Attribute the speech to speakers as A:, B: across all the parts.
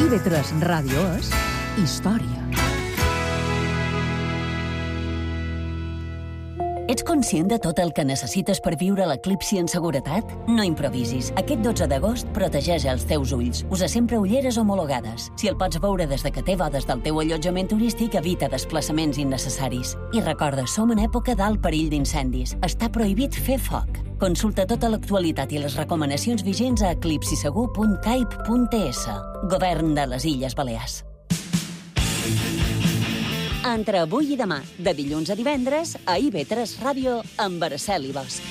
A: IB3 Ràdio és història.
B: Ets conscient de tot el que necessites per viure l'eclipsi en seguretat? No improvisis. Aquest 12 d'agost protegeix els teus ulls. Usa sempre ulleres homologades. Si el pots veure des de que té bodes del teu allotjament turístic, evita desplaçaments innecessaris. I recorda, som en època d'alt perill d'incendis. Està prohibit fer foc. Consulta tota l'actualitat i les recomanacions vigents a eclipsisegur.caip.es. Govern de les Illes Balears. Entre avui i demà, de dilluns a divendres, a IB3 Ràdio, amb Araceli Bosch.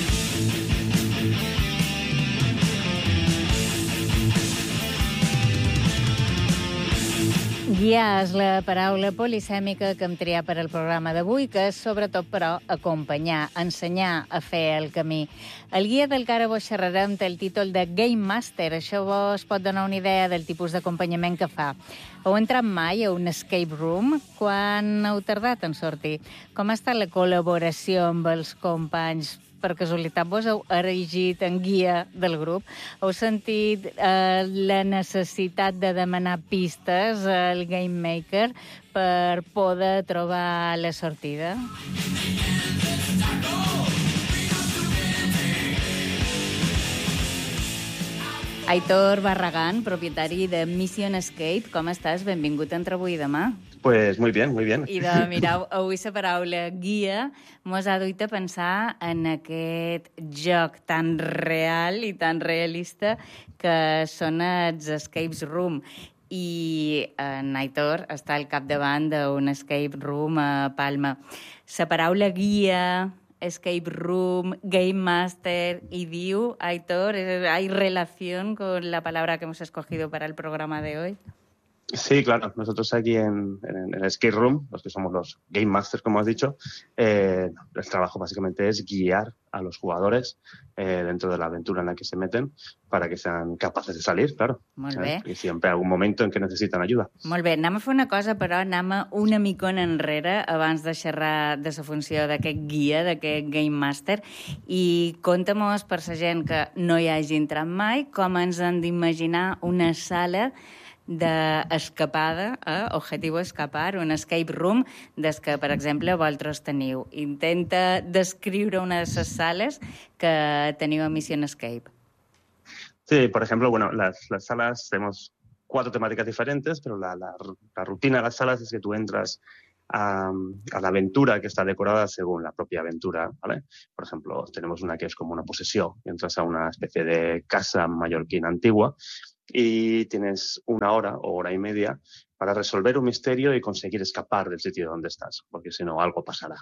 C: Guiar és la paraula polisèmica que hem triat per al programa d'avui, que és sobretot, però, acompanyar, ensenyar a fer el camí. El guia del que ara vos xerrarem té el títol de Game Master. Això vos pot donar una idea del tipus d'acompanyament que fa. Heu entrat mai a un escape room? Quan heu tardat en sortir? Com ha estat la col·laboració amb els companys? Per casualitat vos heu erigit en guia del grup? Heu sentit la necessitat de demanar pistes al Game Maker per poder trobar la sortida? Aitor Barragán, propietari de Mission Escape, com estàs? Benvingut entre avui i demà.
D: Pues muy bien, muy bien.
C: I mireu, avui la paraula guia mos ha duit a pensar en aquest joc tan real i tan realista que són els escape room. I en Aitor està al capdavant d'un escape room a Palma. La paraula guia, escape room, game master, y diu, Aitor, ¿hay relación con la palabra que hemos escogido para el programa de hoy?
D: Sí, claro. Nosotros aquí en el Escape Room, los que somos los Game Masters, como has dicho, el trabajo básicamente es guiar a los jugadores dentro de la aventura en la que se meten para que sean capaces de salir, claro.
C: Molt bé.
D: Y siempre hay algún momento en que necesitan ayuda.
C: Molt bé. Anem a fer una cosa, però anem una micona enrere abans de xerrar de la funció d'aquest guia, d'aquest Game Master, i conta-mos, per la gent que no hi hagi entrat mai, com ens hem d'imaginar una sala d'escapada, objectiu escapar, un escape room, des que, per exemple, vosaltres teniu. Intenta descriure una de les sales que teniu a Mission Escape.
D: Sí, por ejemplo, bueno, las salas tenemos 4 temáticas diferentes, pero la rutina de las salas es que tú entras a la aventura que está decorada según la propia aventura, ¿vale? Por ejemplo, tenemos una que es como una posesión. Entras a una especie de casa mallorquina antigua y tienes 1 hora o hora y media para resolver un misterio y conseguir escapar del sitio donde estás, porque si no, algo pasará.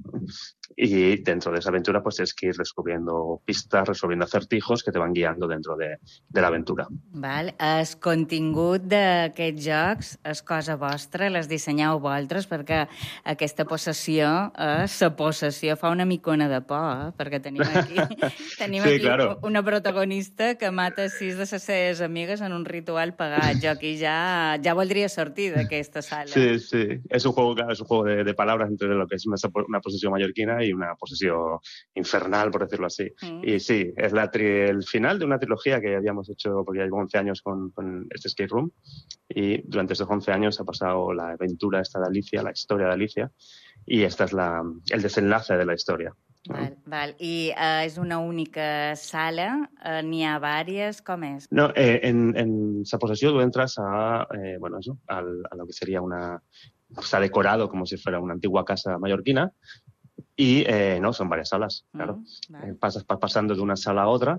D: Y dentro de esa aventura, pues tienes que ir descubriendo pistas, resolviendo acertijos que te van guiando dentro de la aventura.
C: Val. El contingut d'aquests jocs és cosa vostra, les dissenyeu vosaltres, perquè aquesta possessió, la possessió fa una micona de por, perquè tenim aquí,
D: sí, claro,
C: una protagonista que mata 6 de les seves amigues en un ritual pagat. Jo aquí ja voldria sortir d'aquesta sala.
D: Sí, sí. Es un juego, claro, es un juego de palabras entre lo que es una posesión mallorquina y una posesión infernal, por decirlo así. Y sí, es el final de una trilogía que habíamos hecho, porque ya llevo 11 años con este escape room, y durante estos 11 años ha pasado la aventura esta de Alicia, la historia de Alicia, y esta es el desenlace de la historia.
C: Val. I és una única sala? N'hi ha vàries? Com és?
D: No, en esa posesión tú entras a lo que sería está decorado como si fuera una antigua casa mallorquina y no, son varias salas, claro.
C: Vale.
D: Vas pasando de una sala a otra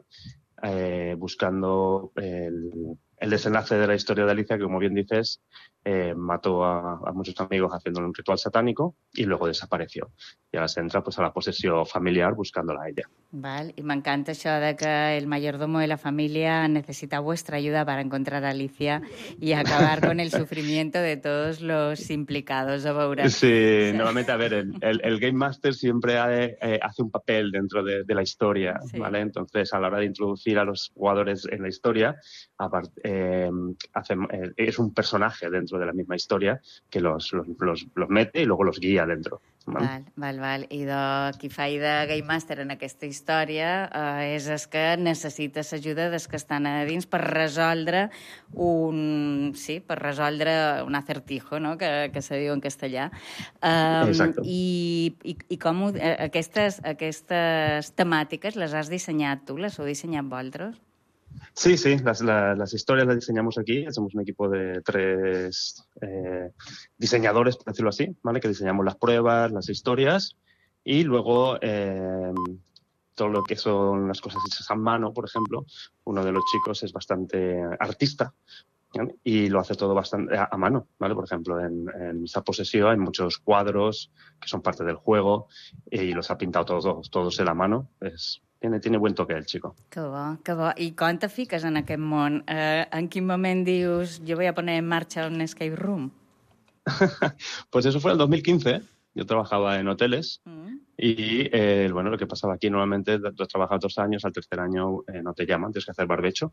D: buscando el desenlace de la historia de Alicia, que como bien dices, mató a muchos amigos haciendo un ritual satánico y luego desapareció. Y ahora se entra pues a la posesión familiar buscándola a ella.
C: Val. I m'encanta això de que el mayordomo de la familia necesita vuestra ayuda para encontrar a Alicia y acabar con el sufrimiento de todos los implicados. A veure.
D: Sí, normalmente, a ver, el Game Master siempre hace un papel dentro de la historia, sí. ¿Vale? Entonces, a la hora de introducir a los jugadores en la historia, es un personaje dentro de la misma historia que los mete y luego los guía dentro.
C: Val. I qui fa de Game Master en aquesta història és el que necessita l'ajuda dels que estan a dins per resoldre un acertijo, no? que se diu en castellà.
D: Exacte.
C: I com aquestes temàtiques les has dissenyat tu? Les heu dissenyat vosaltres?
D: Sí, las historias las diseñamos aquí. Somos un equipo de 3 diseñadores, por decirlo así, ¿vale? Que diseñamos las pruebas, las historias y luego todo lo que son las cosas hechas a mano, por ejemplo. Uno de los chicos es bastante artista, ¿vale? Y lo hace todo bastante a mano, ¿vale? Por ejemplo, en esa posesión hay muchos cuadros que son parte del juego y los ha pintado todos él a mano. Tiene buen toque el chico.
C: Que bo. I com te fiques en aquest món? En quin moment dius, yo voy a poner en marcha un escape room?
D: Pues eso fue en el 2015. Yo trabajaba en hoteles y lo que pasaba aquí normalmente, tú trabajas 2 años, al 3er año no te llaman, tienes que hacer barbecho.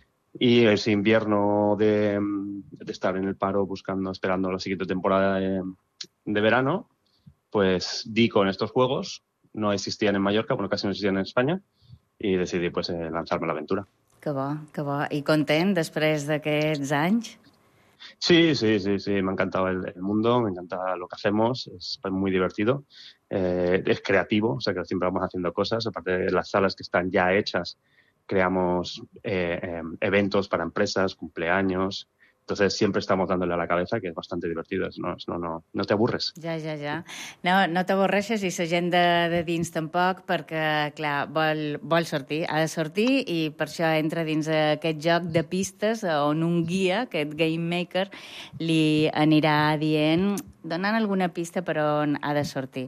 D: Y ese invierno de estar en el paro esperando la siguiente temporada de verano, pues di con estos juegos. No existían en Mallorca, casi no existían en España, y decidí lanzarme a la aventura.
C: Que bo. I content després d'aquests anys?
D: Sí, me ha encantado el mundo, me encanta lo que hacemos, es muy divertido, es creativo, o sea que siempre vamos haciendo cosas, aparte de las salas que están ya hechas, creamos eventos para empresas, cumpleaños. Entonces siempre estamos dándole a la cabeza, que es bastante divertido, no te aburres.
C: Ja. No t'avorreixes i la gent de dins tampoc, perquè, clar, vol sortir, ha de sortir i per això entra dins aquest joc de pistes on un guia, aquest game maker, li anirà dient, donant alguna pista per on ha de sortir.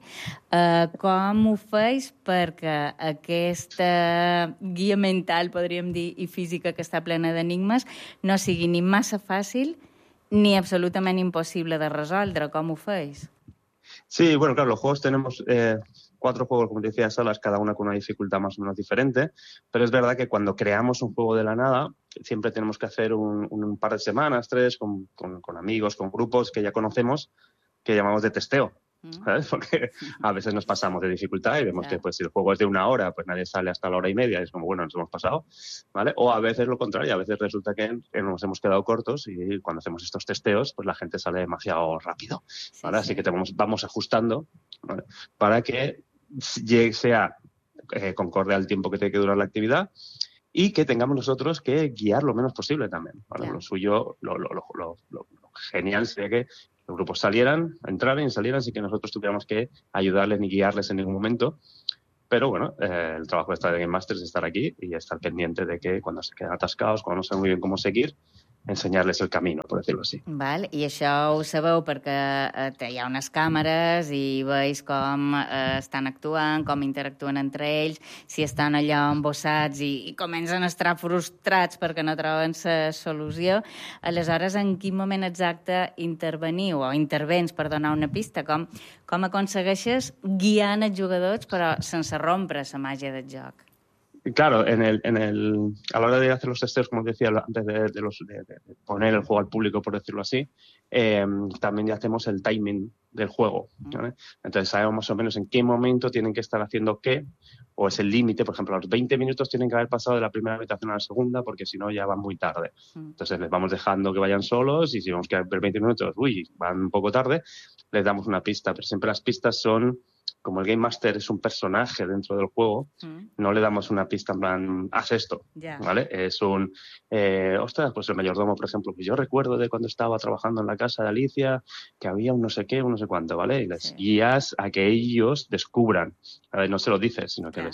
C: Com ho feis perquè aquesta guia mental, podríem dir, i física que està plena d'enigmes, no sigui ni massa fàcil ni absolutament imposible de resoldre? Com ho feis?
D: Sí, bueno, claro, los juegos tenemos 4 juegos, como te decía, salas, cada una con una dificultad más o menos diferente, pero es verdad que cuando creamos un juego de la nada, siempre tenemos que hacer un par de semanas, 3, con amigos, con grupos que ya conocemos, que llamamos de testeo, ¿sabes? Porque a veces nos pasamos de dificultad y vemos que pues, si el juego es de 1 hora, pues nadie sale hasta la 1:30 y es como, bueno, nos hemos pasado, ¿vale? O a veces lo contrario, a veces resulta que nos hemos quedado cortos y cuando hacemos estos testeos, pues la gente sale demasiado rápido, ¿vale? Así que vamos ajustando, ¿vale? Para que sea concorde al tiempo que tiene que durar la actividad y que tengamos nosotros que guiar lo menos posible también, ¿vale? Lo suyo, lo genial sería que los grupos entraran y salieran sin que nosotros tuviéramos que ayudarles ni guiarles en ningún momento. Pero bueno, el trabajo de Game Master es estar aquí y estar pendiente de que cuando se quedan atascados, cuando no saben muy bien cómo seguir, ensenyar-les el camino, por decirlo así.
C: Val, i això ho sabeu perquè hi ha unes càmeres i veus com estan actuant, com interactuen entre ells, si estan allò embossats i comencen a estar frustrats perquè no troben la solució. Aleshores, en quin moment exacte interveniu o intervens per donar una pista? Com aconsegueixes guiant els jugadors però sense rompre la màgia del joc?
D: Claro, a la hora de hacer los testeos, como decía, antes de poner el juego al público, por decirlo así, también ya hacemos el timing del juego, ¿vale? Entonces sabemos más o menos en qué momento tienen que estar haciendo qué, o es el límite, por ejemplo, a los 20 minutos tienen que haber pasado de la primera habitación a la segunda, porque si no ya van muy tarde. Entonces les vamos dejando que vayan solos y si vemos que a 20 minutos, van un poco tarde, les damos una pista, pero siempre las pistas son... Como el Game Master es un personaje dentro del juego, no le damos una pista en plan, haz esto, ¿vale? Es pues el mayordomo, por ejemplo, que yo recuerdo de cuando estaba trabajando en la casa de Alicia, que había un no sé qué, un no sé cuánto, ¿vale? Y les guías a que ellos descubran, a ver, no se lo dices, sino que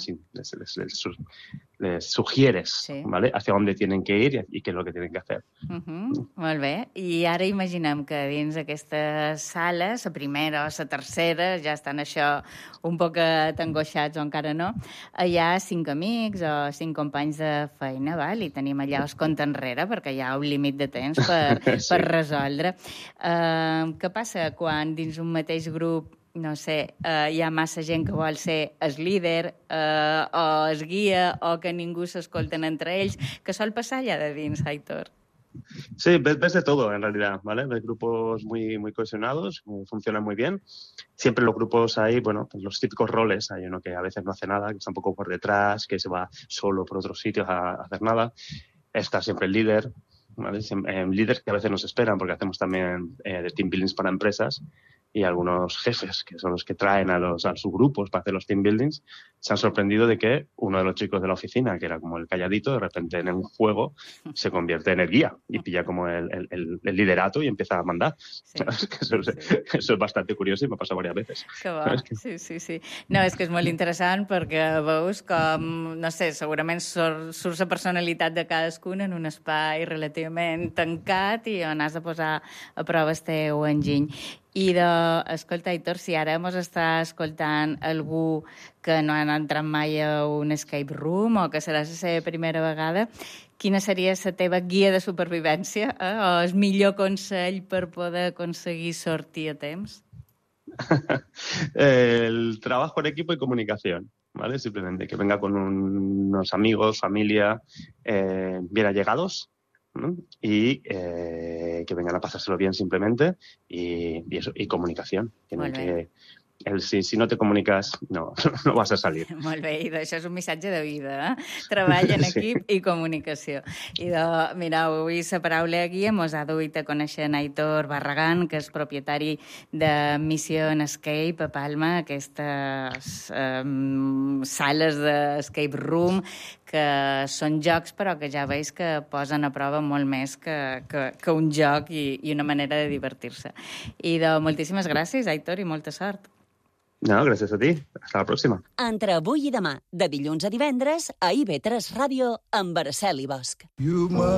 D: les sugieres, ¿vale? Hacia dónde tienen que ir y qué es lo que tienen que hacer.
C: Molt bé. I ara imaginem que dins aquesta sala, la primera o la tercera, ja estan això un poc angoixats o encara no, hi ha 5 amics o 5 companys de feina, val? I tenim allà els compte enrere perquè hi ha un límit de temps per resoldre. Què passa quan dins un mateix grup no sé, hi ha massa gent que vol ser el líder o el guia o que ningú s'escolten entre ells? Què sol passar allà de dins, Aitor?
D: Sí, ves de todo en realidad, ¿vale? Ves grupos muy cohesionados, funcionan muy bien. Siempre los grupos hay, bueno, pues los típicos roles. Hay uno que a veces no hace nada, que está un poco por detrás, que se va solo por otros sitios a hacer nada. Está siempre el líder, ¿vale? Líderes que a veces nos esperan porque hacemos también de team buildings para empresas y algunos jefes, que son los que traen a sus grupos para hacer los team buildings, se han sorprendido de que uno de los chicos de la oficina, que era como el calladito, de repente en un juego se convierte en el guía y pilla como el liderato y empieza a mandar.
C: Sí,
D: Eso es bastante curioso y me ha pasado varias veces.
C: Que bo. Sí. No, és que és molt interessant perquè veus com, no sé, segurament surt la personalitat de cadascun en un espai relativament tancat i on has de posar a prova el teu enginy. I escolta, Aitor, si ara mos està escoltant algú que no ha entrat mai a un escape room o que serà la seva primera vegada, quina seria la teva guia de supervivència o el millor consell per poder aconseguir sortir a temps?
D: El trabajo en equipo y comunicación, ¿vale? Simplemente que venga con unos amigos, familia, bien allegados, ¿no? Y que vengan a pasárselo bien simplemente y eso, y comunicación. Tienen que, si no te comunicas, no vas a salir.
C: Molt bé, i això és un missatge de vida, Treball en equip i comunicació. I mireu, avui la paraula guia mos ha duit a conèixer en Aitor Barragán, que és propietari de Mission Escape a Palma, aquestes sales d'escape room que són jocs, però que ja veus que posen a prova molt més que un joc i una manera de divertir-se. I moltíssimes gràcies, Aitor, i molta sort.
D: No, gràcies a ti. Hasta la pròxima.
B: Entre avui i demà, de dilluns a divendres, a IB3 Ràdio, amb Araceli Bosch.